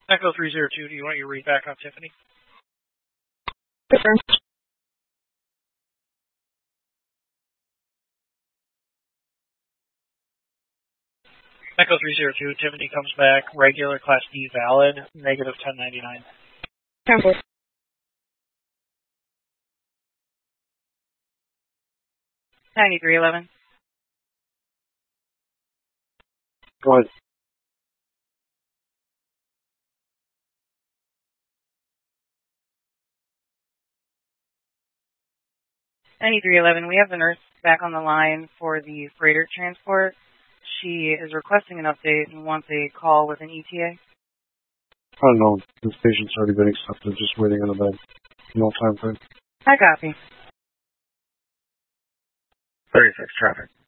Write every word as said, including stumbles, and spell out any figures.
Echo three zero two, do you want your read back on Tiffany? Confirmed. Echo three zero two, Tiffany comes back, regular Class D valid, negative ten ninety-nine. Cancel. ninety-three eleven. Go ahead. ninety-three eleven, we have the nurse back on the line for the freighter transport. She is requesting an update and wants a call with an E T A. I don't know. This patient's already been accepted, just waiting on the bed. No time frame. I copy. thirty-six traffic.